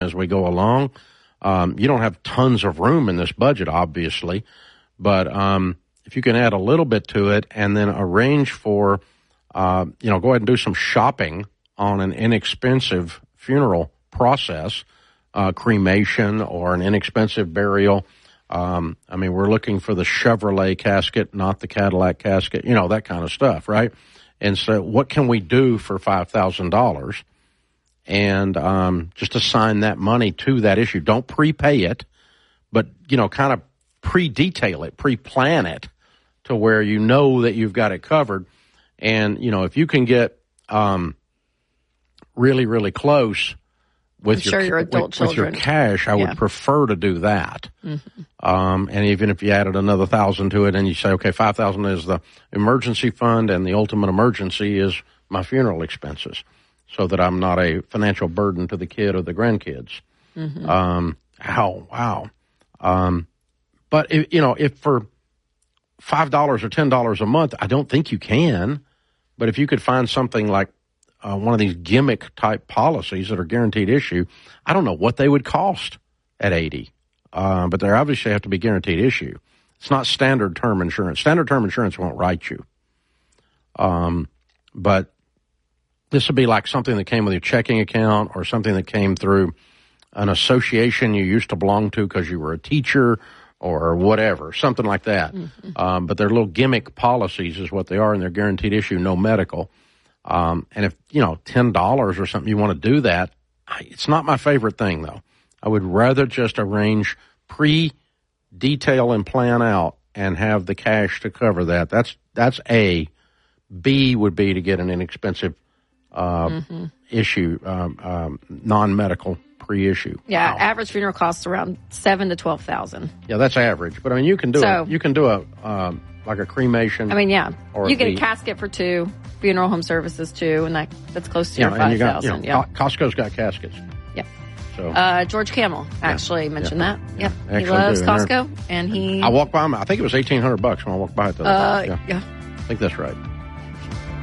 as we go along. You don't have tons of room in this budget, obviously, but if you can add a little bit to it and then arrange for, go ahead and do some shopping on an inexpensive funeral process, cremation or an inexpensive burial. We're looking for the Chevrolet casket, not the Cadillac casket, that kind of stuff, right? And so what can we do for $5,000? And just assign that money to that issue. Don't prepay it, but, kind of pre-detail it, pre-plan it to where you know that you've got it covered. And, if you can get really, really close with with your cash, I would prefer to do that. Mm-hmm. And even if you added another $1,000 to it and you say, okay, $5,000 is the emergency fund and the ultimate emergency is my funeral expenses, so that I'm not a financial burden to the kid or the grandkids. Mm-hmm. Wow. But if for $5 or $10 a month, I don't think you can. But if you could find something like one of these gimmick type policies that are guaranteed issue, I don't know what they would cost at 80. But they obviously have to be guaranteed issue. It's not standard term insurance. Standard term insurance won't write you. But this would be like something that came with your checking account or something that came through an association you used to belong to because you were a teacher or whatever, something like that. Mm-hmm. But they're little gimmick policies is what they are, and they're guaranteed issue, no medical. And if, $10 or something, you want to do that, it's not my favorite thing, though. I would rather just arrange pre-detail and plan out and have the cash to cover that. That's A. B would be to get an inexpensive issue, non-medical pre-issue. Yeah, wow. Average funeral costs around $7,000 to $12,000. Yeah, that's average. But you can do a like a cremation. Or you get a casket for $2, funeral home services $2, and that's close to your $5,000. Costco's got caskets. Yeah. So George Camel actually mentioned that. Yeah, he loves Costco, and he. I walked by him. I think it was $1,800 when I walked by it. Yeah, I think that's right.